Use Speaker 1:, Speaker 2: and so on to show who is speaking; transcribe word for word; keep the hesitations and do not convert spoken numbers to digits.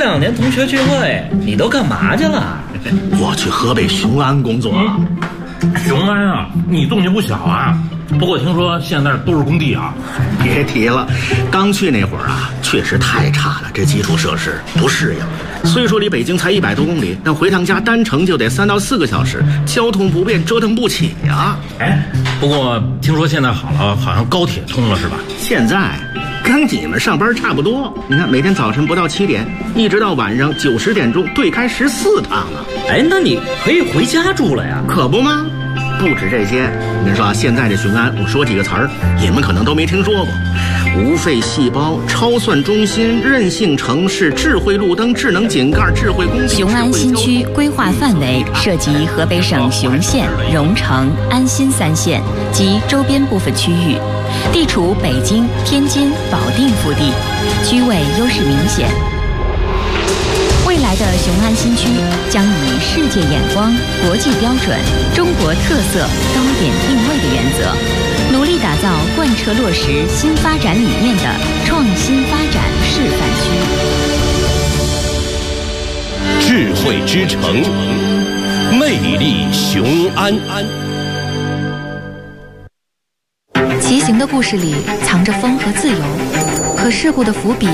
Speaker 1: 两年同学聚会，你都干嘛去了？
Speaker 2: 我去河北雄安工作。
Speaker 3: 雄安啊，你动静不小啊。不过听说现在都是工地啊。
Speaker 2: 别提了，刚去那会儿啊，确实太差了，这基础设施不适应。虽说离北京才一百多公里，但回趟家单程就得三到四个小时，交通不便，折腾不起呀。
Speaker 3: 哎，不过听说现在好了，好像高铁通了是吧？
Speaker 2: 现在跟你们上班差不多。你看，每天早晨不到七点，一直到晚上九十点钟，对开十四趟啊。
Speaker 1: 哎，那你可以回家住了呀？
Speaker 2: 可不吗？不止这些，我跟你说啊，现在这雄安，我说几个词儿，你们可能都没听说过：无废细胞、超算中心、韧性城市、智慧路灯、智能井盖、智慧工地。
Speaker 4: 雄安新区规划范围涉及河北省雄县、荣成、安新三县及周边部分区域，地处北京、天津、保定腹地，区位优势明显。未来的雄安新区将以世界眼光、国际标准、中国特色高点定位的原则，努力打造贯彻落实新发展理念的创新发展示范区。
Speaker 5: 智慧之城，魅力雄安。
Speaker 4: 骑行的故事里藏着风和自由，可事故的伏笔